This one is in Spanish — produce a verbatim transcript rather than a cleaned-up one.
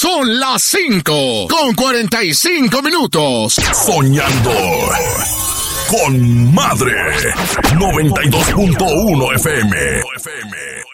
Son las cinco con cuarenta y cinco minutos. Soñando con Madre. noventa y dos punto uno F M.